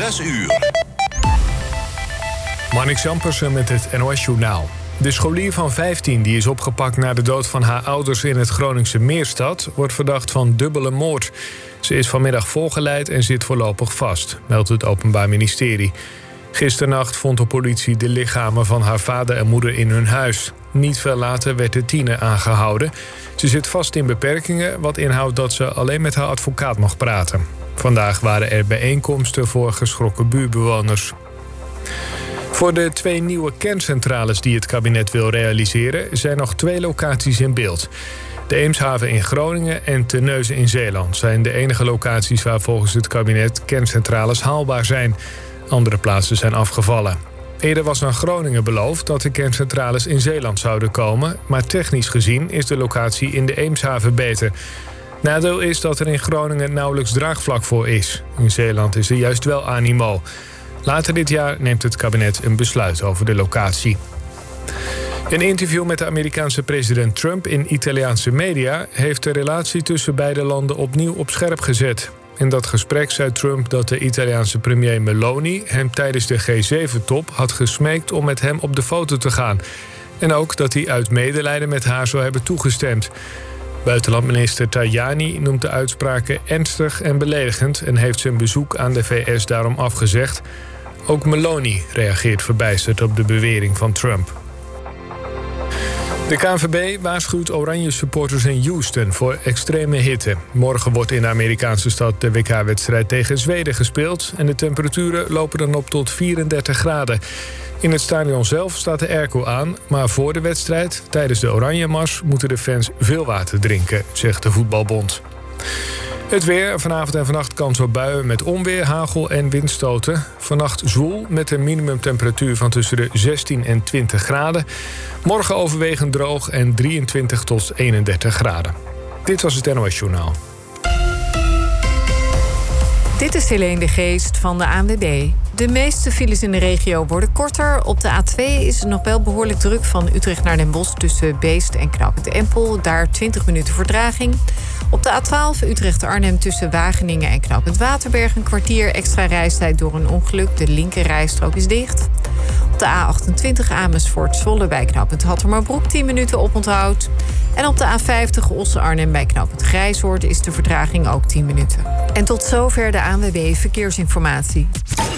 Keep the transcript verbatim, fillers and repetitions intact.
zes uur. Marnix Ampersen met het N O S-journaal. De scholier van vijftien die is opgepakt na de dood van haar ouders in het Groningse Meerstad wordt verdacht van dubbele moord. Ze is vanmiddag voorgeleid en zit voorlopig vast, meldt het Openbaar Ministerie. Gisternacht vond de politie de lichamen van haar vader en moeder in hun huis. Niet veel later werd de tiener aangehouden. Ze zit vast in beperkingen, wat inhoudt dat ze alleen met haar advocaat mag praten. Vandaag waren er bijeenkomsten voor geschrokken buurtbewoners. Voor de twee nieuwe kerncentrales die het kabinet wil realiseren zijn nog twee locaties in beeld. De Eemshaven in Groningen en Terneuzen in Zeeland zijn de enige locaties waar volgens het kabinet kerncentrales haalbaar zijn. Andere plaatsen zijn afgevallen. Eerder was aan Groningen beloofd dat de kerncentrales in Zeeland zouden komen, maar technisch gezien is de locatie in de Eemshaven beter. Nadeel is dat er in Groningen nauwelijks draagvlak voor is. In Zeeland is er juist wel animo. Later dit jaar neemt het kabinet een besluit over de locatie. Een interview met de Amerikaanse president Trump in Italiaanse media heeft de relatie tussen beide landen opnieuw op scherp gezet. In dat gesprek zei Trump dat de Italiaanse premier Meloni hem tijdens de G zeven top had gesmeekt om met hem op de foto te gaan. En ook dat hij uit medelijden met haar zou hebben toegestemd. Buitenlandminister Tajani noemt de uitspraken ernstig en beledigend en heeft zijn bezoek aan de V S daarom afgezegd. Ook Meloni reageert verbijsterd op de bewering van Trump. De K N V B waarschuwt Oranje supporters in Houston voor extreme hitte. Morgen wordt in de Amerikaanse stad de W K-wedstrijd tegen Zweden gespeeld en de temperaturen lopen dan op tot vierendertig graden. In het stadion zelf staat de airco aan, maar voor de wedstrijd, tijdens de Oranje-mars, moeten de fans veel water drinken, zegt de voetbalbond. Het weer, vanavond en vannacht kans op buien met onweer, hagel en windstoten. Vannacht zwoel met een minimumtemperatuur van tussen de zestien en twintig graden. Morgen overwegend droog en drieëntwintig tot eenendertig graden. Dit was het N O S-journaal. Dit is Helene de Geest van de A N W B. De meeste files in de regio worden korter. Op de A twee is het nog wel behoorlijk druk van Utrecht naar Den Bosch tussen Beest en Knooppunt Empel. Daar twintig minuten vertraging. Op de A twaalf Utrecht-Arnhem tussen Wageningen en Knooppunt Waterberg een kwartier extra reistijd door een ongeluk. De linker rijstrook is dicht. Op de A achtentwintig Amersfoort-Zwolle bij Knooppunt Hattemerbroek tien minuten oponthoud. En op de A vijftig Osse-Arnhem bij Knooppunt Grijshoort is de vertraging ook tien minuten. En tot zover de A N W B Verkeersinformatie.